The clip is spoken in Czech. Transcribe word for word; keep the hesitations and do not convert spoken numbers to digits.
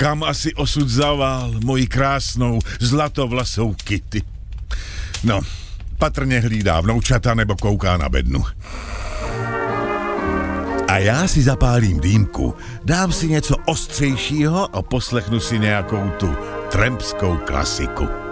kam asi osud zavál moji krásnou zlatovlasou Kitty. No, patrně hlídá vnoučata nebo kouká na bednu. A já si zapálím dýmku, dám si něco ostřejšího a poslechnu si nějakou tu trampskou klasiku.